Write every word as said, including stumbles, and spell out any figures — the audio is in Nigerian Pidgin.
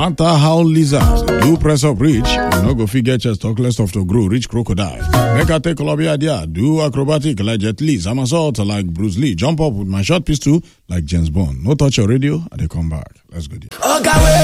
matter how lizard do press up reach, you no go fit get chest talk less of to grow reach crocodile. Make I take lobby idea, do acrobatic like Jet Li, somersault like Bruce Lee, jump up with my short pistol like James Bond. No touch your radio, and they come back. Let's go.